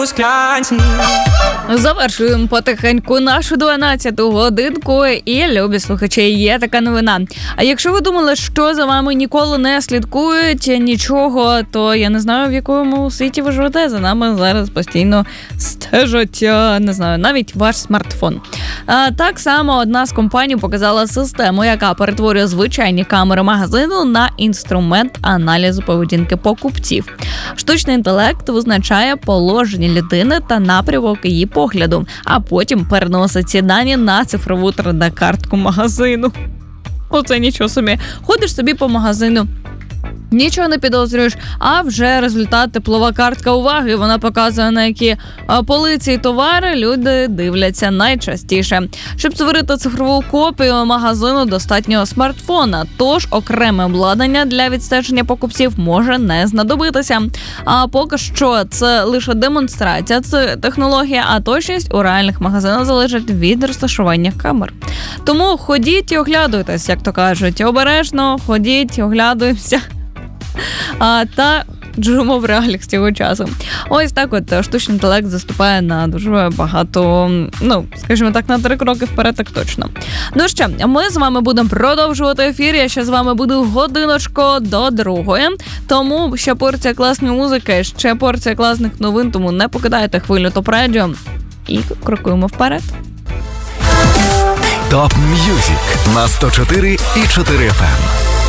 Завершуємо потихеньку нашу 12-ту годинку. І, любі слухачі, є така новина. А якщо ви думали, що за вами ніколи не слідкують нічого, то я не знаю, в якому світі ви живете. За нами зараз постійно стежать, не знаю, навіть ваш смартфон. Так само одна з компаній показала систему, яка перетворює звичайні камери магазину на інструмент аналізу поведінки покупців. Штучний інтелект визначає положення людини та напрямок її погляду, а потім переносить ці дані на цифрову 3D-картку магазину. Оце нічого собі. Ходиш собі по магазину, нічого не підозрюєш, а вже результат теплова картка уваги. Вона показує, на які полиці і товари люди дивляться найчастіше. Щоб створити цифрову копію магазину, достатньо смартфона, тож окреме обладнання для відстеження покупців може не знадобитися. А поки що це лише демонстрація, це технологія, а точність у реальних магазинах залежить від розташування камер. Тому ходіть і оглядуйтесь, як то кажуть. Обережно ходіть, оглядуємося. Та живемо в реаліях з цього часу. Ось так от штучний інтелект заступає на дуже багато, скажімо так, на 3 кроки вперед, так точно. Ну що, ми з вами будемо продовжувати ефір. Я ще з вами буду годиночку до 2. Тому ще порція класної музики, ще порція класних новин, тому не покидайте хвилю Топ Радіо і крокуємо вперед. Топ М'юзик на 104,4 FM.